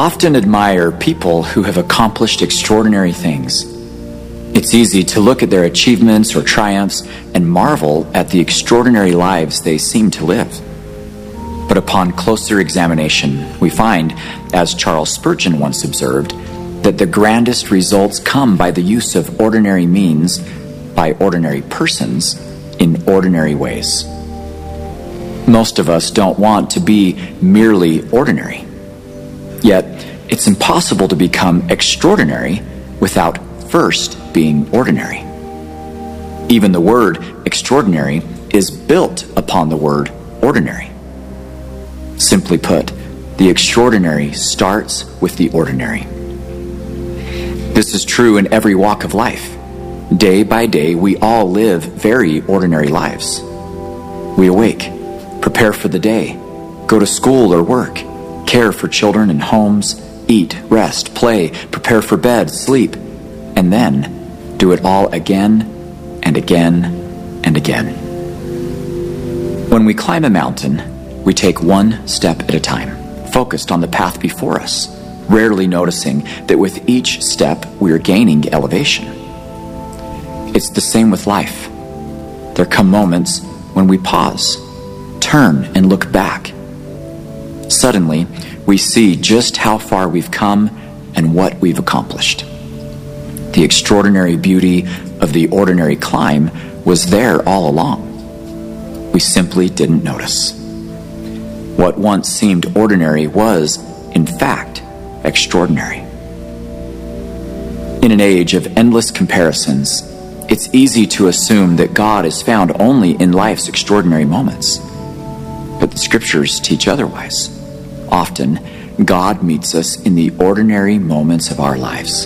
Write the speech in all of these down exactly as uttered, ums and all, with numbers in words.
often admire people who have accomplished extraordinary things. It's easy to look at their achievements or triumphs and marvel at the extraordinary lives they seem to live. But upon closer examination, we find, as Charles Spurgeon once observed, that the grandest results come by the use of ordinary means, by ordinary persons, in ordinary ways. Most of us don't want to be merely ordinary. Yet, it's impossible to become extraordinary without first being ordinary. Even the word extraordinary is built upon the word ordinary. Simply put, the extraordinary starts with the ordinary. This is true in every walk of life. Day by day, we all live very ordinary lives. We awake, prepare for the day, go to school or work, care for children and homes, eat, rest, play, prepare for bed, sleep, and then do it all again and again and again. When we climb a mountain, we take one step at a time, focused on the path before us, rarely noticing that with each step we are gaining elevation. It's the same with life. There come moments when we pause, turn, and look back. Suddenly, we see just how far we've come and what we've accomplished. The extraordinary beauty of the ordinary climb was there all along. We simply didn't notice. What once seemed ordinary was, in fact, extraordinary. In an age of endless comparisons, it's easy to assume that God is found only in life's extraordinary moments. But the scriptures teach otherwise. Often, God meets us in the ordinary moments of our lives.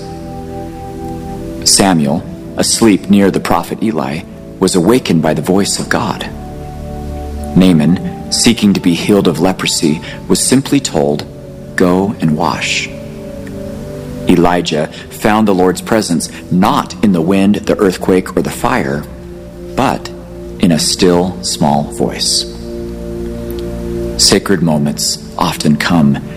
Samuel, asleep near the prophet Eli, was awakened by the voice of God. Naaman, seeking to be healed of leprosy, was simply told, "Go and wash." Elijah found the Lord's presence not in the wind, the earthquake, or the fire, but in a still, small voice. Sacred moments often come